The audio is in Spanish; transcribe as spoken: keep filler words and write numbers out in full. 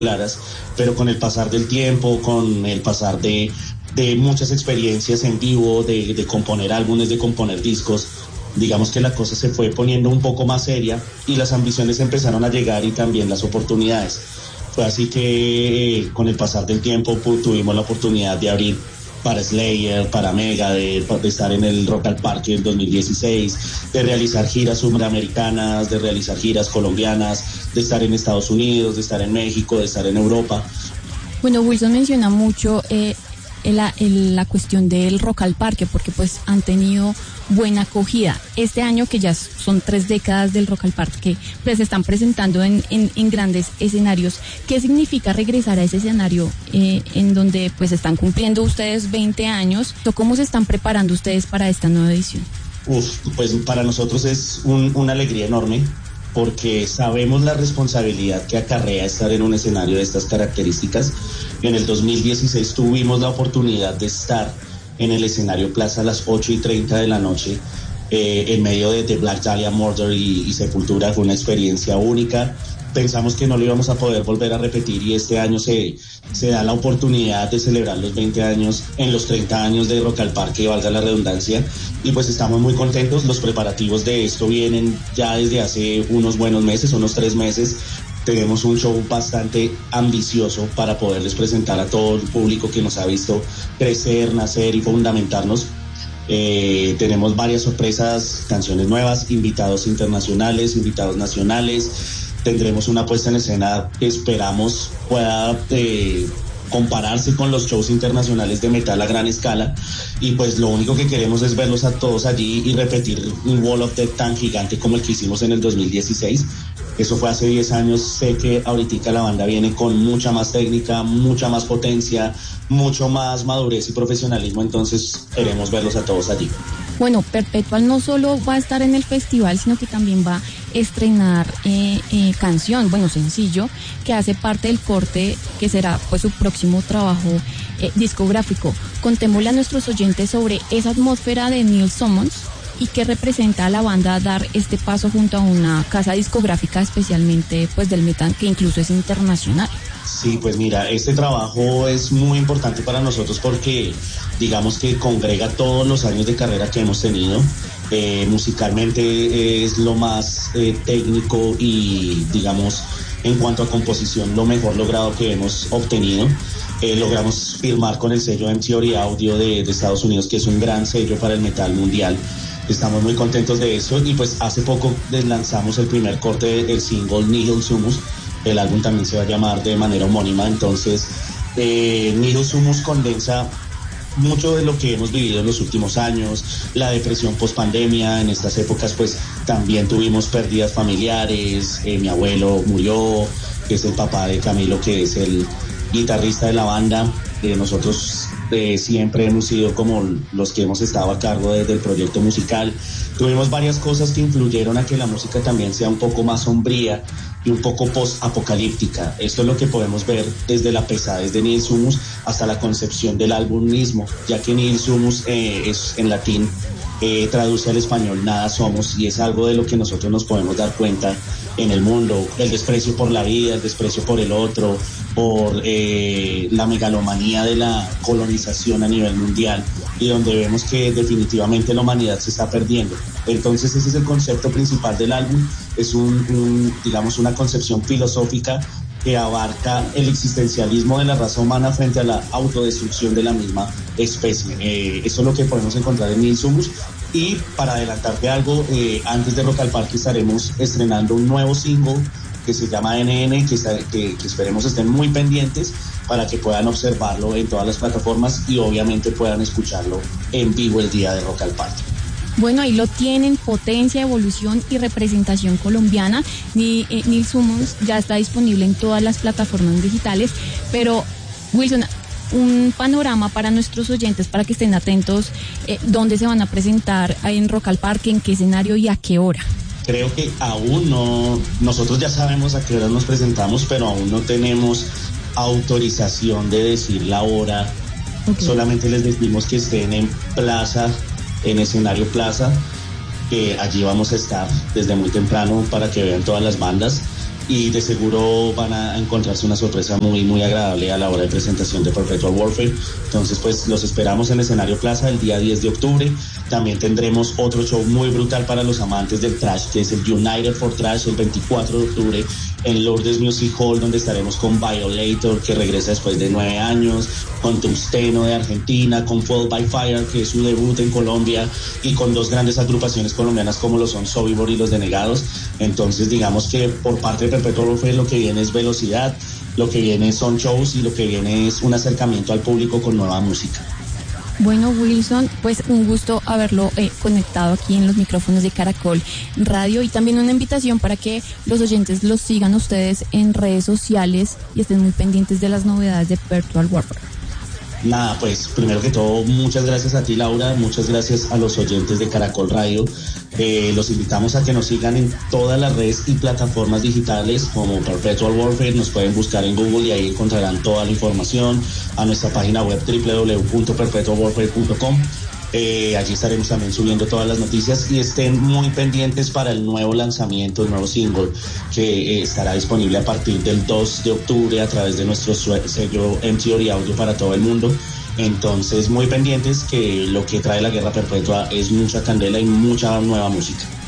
claras, pero con el pasar del tiempo, con el pasar de, de muchas experiencias en vivo, de, de componer álbumes, de componer discos, digamos que la cosa se fue poniendo un poco más seria y las ambiciones empezaron a llegar y también las oportunidades. Fue así que eh, con el pasar del tiempo pues, tuvimos la oportunidad de abrir para Slayer, para Megadeth, de, de estar en el Rock al Parque del dos mil dieciséis, de realizar giras suramericanas, de realizar giras colombianas, de estar en Estados Unidos, de estar en México, de estar en Europa. Bueno, Wilson menciona mucho eh, la, el, la cuestión del Rock al Parque, porque pues han tenido buena acogida. Este año, que ya son tres décadas del Rock al Parque, pues se están presentando en, en, en grandes escenarios. ¿Qué significa regresar a ese escenario eh, en donde pues están cumpliendo ustedes veinte años? ¿Cómo se están preparando ustedes para esta nueva edición? Uf, pues para nosotros es un, una alegría enorme, porque sabemos la responsabilidad que acarrea estar en un escenario de estas características. En el dos mil dieciséis tuvimos la oportunidad de estar en el escenario Plaza a las ocho y treinta de la noche, eh, en medio de, de Black Dahlia Murder y, y Sepultura. Fue una experiencia única. Pensamos que no lo íbamos a poder volver a repetir y este año se, se da la oportunidad de celebrar los veinte años en los treinta años de Rock al Parque, valga la redundancia, y pues estamos muy contentos. Los preparativos de esto vienen ya desde hace unos buenos meses, unos tres meses. Tenemos un show bastante ambicioso para poderles presentar a todo el público que nos ha visto crecer, nacer y fundamentarnos. Eh, tenemos varias sorpresas, canciones nuevas, invitados internacionales, invitados nacionales. Tendremos una puesta en escena que esperamos pueda eh, compararse con los shows internacionales de metal a gran escala, y pues lo único que queremos es verlos a todos allí y repetir un Wall of Death tan gigante como el que hicimos en el dos mil dieciséis. Eso fue hace diez años. Sé que ahorita la banda viene con mucha más técnica, mucha más potencia, mucho más madurez y profesionalismo, entonces queremos verlos a todos allí. Bueno, Perpetual no solo va a estar en el festival, sino que también va a estrenar eh, eh, canción, bueno, sencillo, que hace parte del corte que será pues su próximo trabajo eh, discográfico. Contémosle a nuestros oyentes sobre esa atmósfera de Neil Summons y qué representa a la banda dar este paso junto a una casa discográfica, especialmente pues del metal, que incluso es internacional. Sí, pues mira, este trabajo es muy importante para nosotros porque digamos que congrega todos los años de carrera que hemos tenido. Eh, musicalmente es lo más eh, técnico y digamos en cuanto a composición lo mejor logrado que hemos obtenido. Eh, logramos firmar con el sello M Theory Audio de, de Estados Unidos, que es un gran sello para el metal mundial. Estamos muy contentos de eso y pues hace poco lanzamos el primer corte del single Nihil Sumus. El álbum también se va a llamar de manera homónima. Entonces eh, Nihil Sumus condensa mucho de lo que hemos vivido en los últimos años, la depresión post-pandemia. En estas épocas pues también tuvimos pérdidas familiares. Eh, mi abuelo murió, que es el papá de Camilo, que es el guitarrista de la banda. Eh, nosotros eh, siempre hemos sido como los que hemos estado a cargo de, del proyecto musical. Tuvimos varias cosas que influyeron a que la música también sea un poco más sombría y un poco post-apocalíptica. Esto es lo que podemos ver desde la pesadez de Nihil Sumus hasta la concepción del álbum mismo, ya que Nihil Sumus eh, es en latín, eh, traduce al español nada somos, y es algo de lo que nosotros nos podemos dar cuenta en el mundo. El desprecio por la vida, el desprecio por el otro, por eh, la megalomanía de la colonización a nivel mundial, y donde vemos que definitivamente la humanidad se está perdiendo. Entonces ese es el concepto principal del álbum. Es un, un digamos una concepción filosófica que abarca el existencialismo de la raza humana frente a la autodestrucción de la misma especie. Eh, eso es lo que podemos encontrar en Nihil Sumus. Y para adelantarte algo, eh, antes de Rock al Parque estaremos estrenando un nuevo single que se llama N N, que, está, que, que esperemos estén muy pendientes para que puedan observarlo en todas las plataformas y obviamente puedan escucharlo en vivo el día de Rock al Parque. Bueno, ahí lo tienen, potencia, evolución y representación colombiana. Ni, eh, Nihil Sumus ya está disponible en todas las plataformas digitales, pero Wilson, un panorama para nuestros oyentes para que estén atentos, eh, dónde se van a presentar en Rock al Parque, en qué escenario y a qué hora. Creo que aún no, nosotros ya sabemos a qué hora nos presentamos, pero aún no tenemos autorización de decir la hora. Okay. Solamente les decimos que estén en Plaza, en escenario Plaza, que allí vamos a estar desde muy temprano para que vean todas las bandas. y de seguro van a encontrarse una sorpresa muy muy agradable a la hora de presentación de Perpetual Warfare. Entonces pues los esperamos en Escenario Plaza el día diez de octubre. También tendremos otro show muy brutal para los amantes del thrash, que es el United for Thrash el veinticuatro de octubre en Lourdes Music Hall, donde estaremos con Violator, que regresa después de nueve años, con Tusteno de Argentina, con Fall by Fire, que es su debut en Colombia, y con dos grandes agrupaciones colombianas como lo son Sobibor y Los Denegados. Entonces digamos que por parte de Perpetual Warfare lo que viene es velocidad, lo que viene son shows y lo que viene es un acercamiento al público con nueva música. Bueno, Wilson, pues un gusto haberlo eh, conectado aquí en los micrófonos de Caracol Radio, y también una invitación para que los oyentes los sigan ustedes en redes sociales y estén muy pendientes de las novedades de Perpetual Warfare. Nada, pues primero que todo, muchas gracias a ti, Laura, muchas gracias a los oyentes de Caracol Radio. Eh, los invitamos a que nos sigan en todas las redes y plataformas digitales como Perpetual Warfare. Nos pueden buscar en Google y ahí encontrarán toda la información. A nuestra página web doble u doble u doble u punto perpetual warfare punto com. Eh, allí estaremos también subiendo todas las noticias, y estén muy pendientes para el nuevo lanzamiento, el nuevo single que eh, estará disponible a partir del dos de octubre a través de nuestro sello M T O R Audio para todo el mundo. Entonces muy pendientes, que lo que trae la Guerra Perpetua es mucha candela y mucha nueva música.